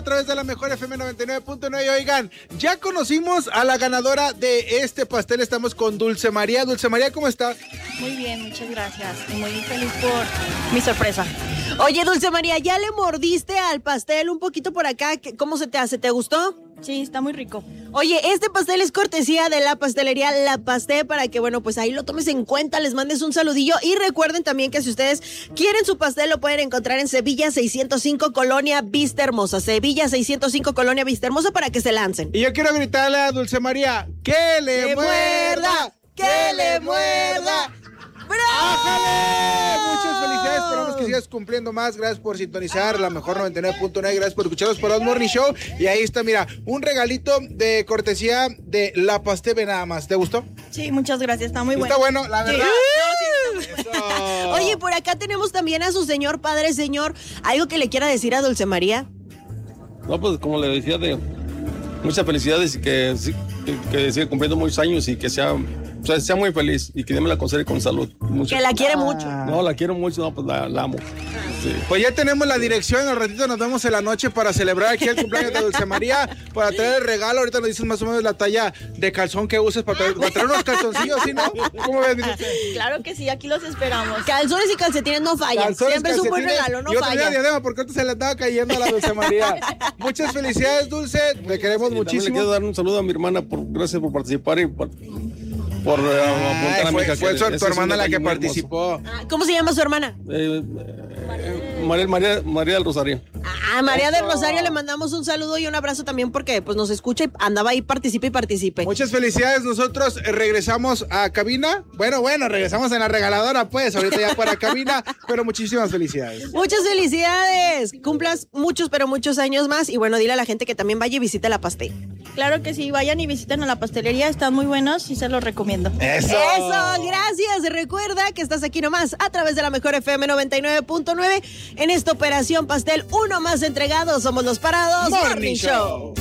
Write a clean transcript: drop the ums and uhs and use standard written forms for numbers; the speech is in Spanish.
A través de la mejor FM 99.9. Oigan, ya conocimos a la ganadora de este pastel. Estamos con Dulce María. Dulce María, ¿cómo está? Muy bien, muchas gracias. Y muy feliz por mi sorpresa. Oye, Dulce María, ¿ya le mordiste al pastel un poquito por acá? ¿Cómo se te hace? ¿Te gustó? Sí, está muy rico. Oye, este pastel es cortesía de la pastelería La Pasté para que, bueno, pues ahí lo tomes en cuenta, les mandes un saludillo y recuerden también que si ustedes quieren su pastel lo pueden encontrar en Sevilla 605 Colonia Vista Hermosa. Sevilla 605 Colonia Vista Hermosa para que se lancen. Y yo quiero gritarle a Dulce María, ¡que le muerda! ¡Que le muerda! ¡Ájale! Muchas felicidades, esperamos que sigas cumpliendo más. Gracias por sintonizar la mejor 99.9, gracias por escucharnos por el Morning Show. Y ahí está, mira, un regalito de cortesía de La Pasté, ve nada más. ¿Te gustó? Sí, muchas gracias, está muy bueno. Está bueno, la verdad. Sí. Oye, por acá tenemos también a su señor padre, señor. ¿Algo que le quiera decir a Dulce María? No, pues como le decía, de muchas felicidades y que siga cumpliendo muchos años y que sea muy feliz y que Dios me la conserve con salud. Que la quiere mucho. No, la quiero mucho, no, pues la amo. Sí. Pues ya tenemos la dirección, al ratito nos vemos en la noche para celebrar aquí el cumpleaños de Dulce María, para traer el regalo. Ahorita nos dices más o menos la talla de calzón que uses para traer unos calzoncillos, ¿sí, no? ¿Cómo ves? Claro que sí, aquí los esperamos. Calzones y calcetines no fallan. Calzones, Siempre es un buen regalo, no y falla. otra diadema, porque ahorita se le estaba cayendo a la Dulce María. Muchas felicidades, Dulce, te queremos muchísimo. Le quiero dar un saludo a mi hermana, gracias por participar y por apuntar a mi hija. Fue tu hermana la que participó. ¿Cómo se llama su hermana? María del Rosario. María del Rosario, le mandamos un saludo y un abrazo también porque pues nos escucha y andaba ahí, participe y participe. Muchas felicidades, nosotros regresamos a cabina. Bueno, regresamos en la regaladora, pues, ahorita ya para cabina, pero muchísimas felicidades. Muchas felicidades, cumplas muchos, pero muchos años más y bueno, dile a la gente que también vaya y visite La Pasté. Claro que sí, vayan y visiten a la pastelería, están muy buenos y se los recomiendo. ¡Eso! Gracias. Recuerda que estás aquí nomás a través de la mejor FM 99.9 en esta operación pastel, uno más entregado. Somos los Parados Morning Show.